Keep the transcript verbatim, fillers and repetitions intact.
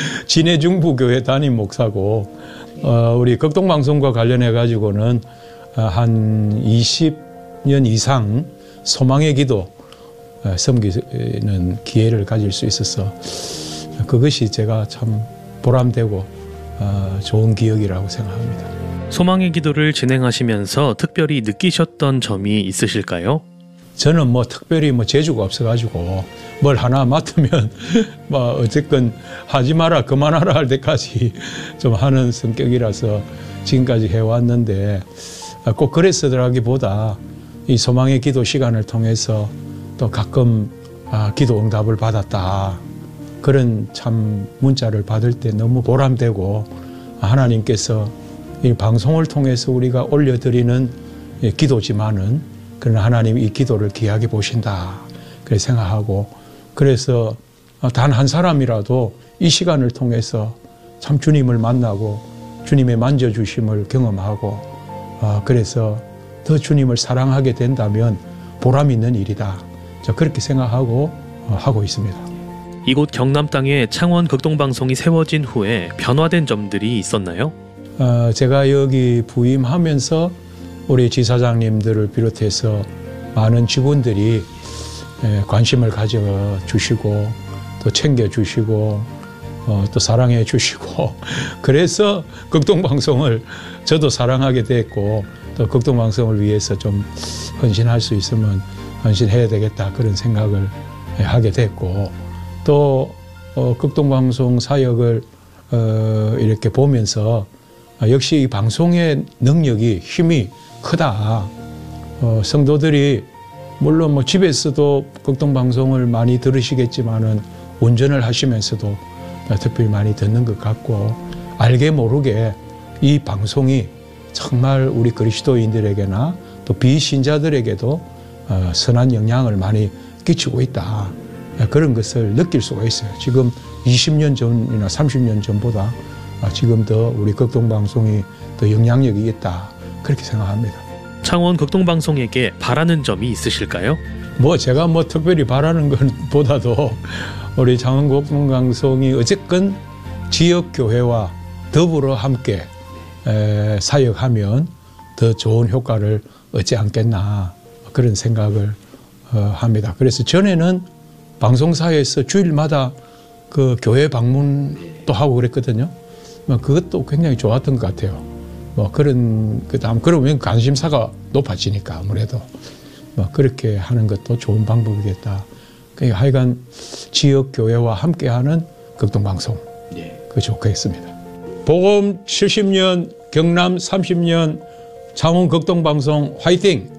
진해중부교회 담임 목사고 어, 우리 극동방송과 관련해 가지고는 한 이십 년 이상 소망의 기도 섬기는 기회를 가질 수 있어서 그것이 제가 참 보람되고 좋은 기억이라고 생각합니다. 소망의 기도를 진행하시면서 특별히 느끼셨던 점이 있으실까요? 저는 뭐 특별히 뭐 재주가 없어가지고 뭘 하나 맡으면 뭐 어쨌건 하지 마라 그만하라 할 때까지 좀 하는 성격이라서 지금까지 해왔는데 꼭 그랬으라기보다 이 소망의 기도 시간을 통해서 또 가끔 아, 기도 응답을 받았다. 그런 참 문자를 받을 때 너무 보람되고 하나님께서 이 방송을 통해서 우리가 올려드리는 기도지만은 그러나 하나님 이 기도를 귀하게 보신다. 그렇게 생각하고 그래서 단 한 사람이라도 이 시간을 통해서 참 주님을 만나고 주님의 만져주심을 경험하고 그래서 더 주님을 사랑하게 된다면 보람 있는 일이다. 저 그렇게 생각하고 하고 있습니다. 이곳 경남 땅에 창원 극동방송이 세워진 후에 변화된 점들이 있었나요? 어, 제가 여기 부임하면서 우리 지사장님들을 비롯해서 많은 직원들이 관심을 가져주시고 또 챙겨주시고 어, 또 사랑해 주시고 그래서 극동방송을 저도 사랑하게 됐고 또 극동방송을 위해서 좀 헌신할 수 있으면 헌신해야 되겠다 그런 생각을 하게 됐고 또 어, 극동방송 사역을 어, 이렇게 보면서 아, 역시 이 방송의 능력이 힘이 크다. 어, 성도들이 물론 뭐 집에서도 극동방송을 많이 들으시겠지만은 운전을 하시면서도 특별히 많이 듣는 것 같고 알게 모르게 이 방송이 정말 우리 그리스도인들에게나 또 비신자들에게도 어, 선한 영향을 많이 끼치고 있다. 그런 것을 느낄 수가 있어요. 지금 이십 년 전이나 삼십 년 전보다 지금 더 우리 극동방송이 더 영향력이 있다. 그렇게 생각합니다. 창원 극동방송에게 바라는 점이 있으실까요? 뭐 제가 뭐 특별히 바라는 것보다도 우리 창원 극동방송이 어쨌건 지역교회와 더불어 함께 에, 사역하면 더 좋은 효과를 얻지 않겠나 그런 생각을 어, 합니다. 그래서 전에는 방송사에서 주일마다 그 교회 방문도 하고 그랬거든요. 뭐 그것도 굉장히 좋았던 것 같아요. 뭐 그런 그다음 그러면 관심사가 높아지니까 아무래도 뭐 그렇게 하는 것도 좋은 방법이겠다. 그러니까 하여간 지역 교회와 함께하는 극동방송 그 좋겠습니다. 복음 칠십 년, 경남 삼십 년, 창원 극동방송 화이팅!